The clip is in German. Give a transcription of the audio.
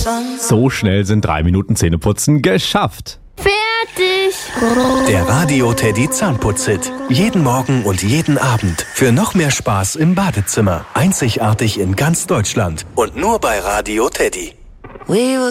So schnell sind 3 Minuten Zähneputzen geschafft. Fertig. Der Radio Teddy Zahnputz-Hit. Jeden Morgen und jeden Abend. Für noch mehr Spaß im Badezimmer. Einzigartig in ganz Deutschland. Und nur bei Radio Teddy.